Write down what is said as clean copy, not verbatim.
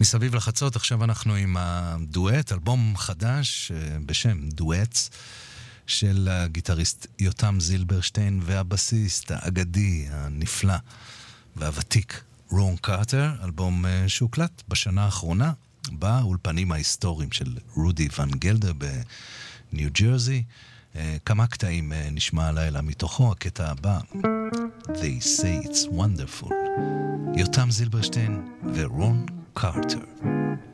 מסביב לחצות, עכשיו אנחנו עם הדואט, אלבום חדש בשם דואטס, של הגיטריסט יותם זילברשטיין והבסיסט האגדי, הנפלא והוותיק רון קארטר, אלבום שהוקלט בשנה האחרונה באולפנים ההיסטוריים של רודי ון גלדר בניו ג'רזי. כמה קטעים נשמע הלילה מתוכו, הקטע הבא, They say it's wonderful, יותם זילברשטיין ורון קארטר.